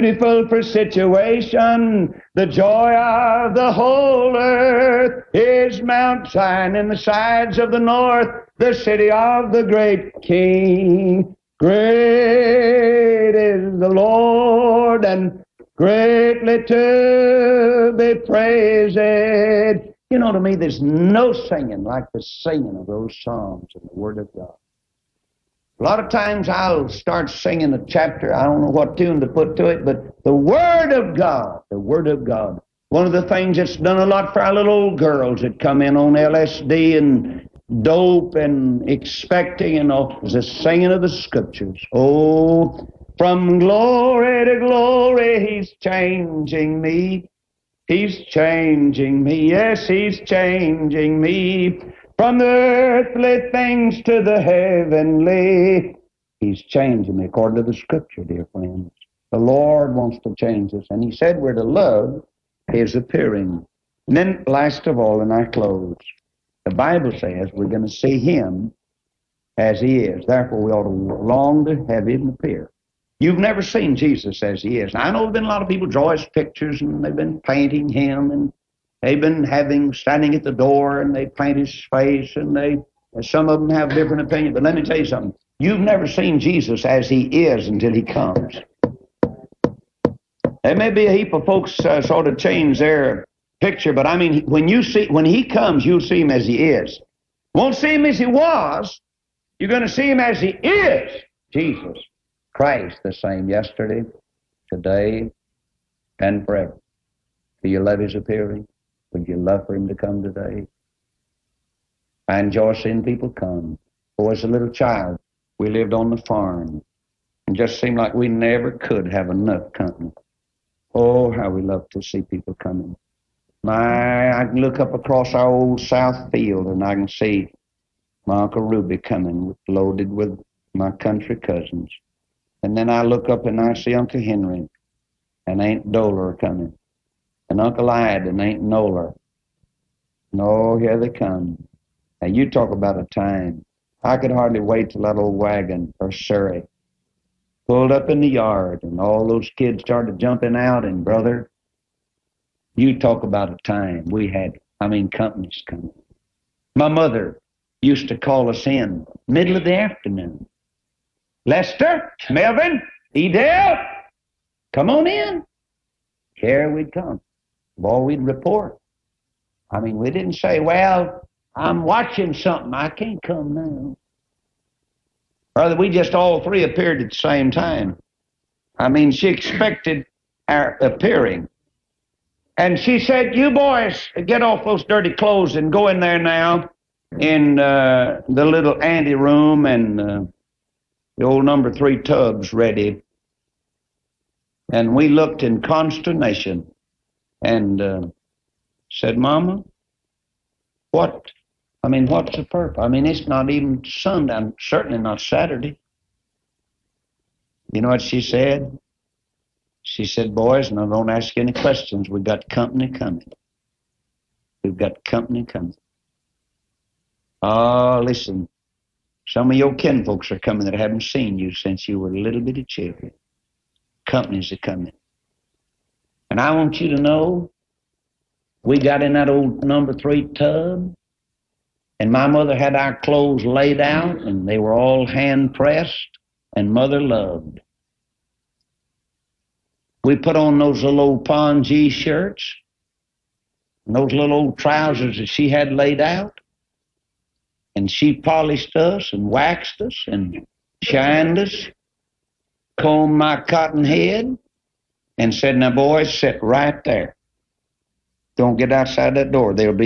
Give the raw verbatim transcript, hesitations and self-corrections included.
beautiful for situation. The joy of the whole earth is Mount Zion in the sides of the north, the city of the great King. Great is the Lord, and greatly to be praised. You know, to me, there's no singing like the singing of those psalms in the Word of God. A lot of times I'll start singing a chapter, I don't know what tune to put to it, but the Word of God, the Word of God. One of the things that's done a lot for our little old girls that come in on L S D and dope and expecting, you know, is the singing of the Scriptures. Oh, from glory to glory, He's changing me. He's changing me. Yes, He's changing me. From the earthly things to the heavenly, He's changing me according to the Scripture, dear friends. The Lord wants to change us, and He said we're to love His appearing. And then, last of all, in our close, the Bible says we're going to see Him as He is. Therefore, we ought to long to have Him appear. You've never seen Jesus as He is. Now, I know there have been a lot of people draw His pictures, and they've been painting Him, and they've been having, standing at the door, and they paint His face, and they, some of them have different opinions. But let me tell you something. You've never seen Jesus as He is until He comes. There may be a heap of folks uh, sort of change their picture, but I mean, when you see, when He comes, you'll see Him as He is. Won't see Him as He was. You're going to see Him as He is. Jesus Christ, the same yesterday, today, and forever. Do you love His appearing? Would you love for Him to come today? I enjoy seeing people come. Oh, as a little child, we lived on the farm. It just seemed like we never could have enough company. Oh, how we love to see people coming. My, I can look up across our old south field, and I can see my Uncle Ruby coming, loaded with my country cousins. And then I look up and I see Uncle Henry and Aunt Doler coming. And Uncle Ida and Aunt Nola. No, here they come. Now you talk about a time. I could hardly wait till that old wagon or surrey pulled up in the yard and all those kids started jumping out, and brother, you talk about a time we had, I mean, companies coming. My mother used to call us in middle of the afternoon. Lester, Melvin, Edel, come on in. Here we'd come. Boy, we'd report. I mean, we didn't say, well, I'm watching something. I can't come now. Brother, we just all three appeared at the same time. I mean, she expected our appearing. And she said, you boys, get off those dirty clothes and go in there now in uh, the little ante room, and uh, the old number three tub's ready. And we looked in consternation and uh, said, Mama, what, I mean, what's the purpose? I mean, it's not even sundown, certainly not Saturday. You know what she said? She said, boys, now don't ask any questions. We've got company coming. We've got company coming. Oh, listen, some of your kinfolks are coming that haven't seen you since you were little bitty children. Companies are coming. And I want you to know, we got in that old number three tub, and my mother had our clothes laid out, and they were all hand-pressed, and Mother loved. We put on those little old pongee shirts, and those little old trousers that she had laid out, and she polished us and waxed us and shined us, combed my cotton head, and said, now boys, sit right there. Don't get outside that door. They'll be